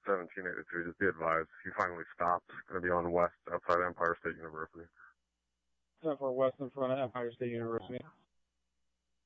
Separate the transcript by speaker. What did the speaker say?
Speaker 1: 1783. Just be advised, he finally stopped. Going to be on west outside Empire State University.
Speaker 2: For west in front of Empire State University.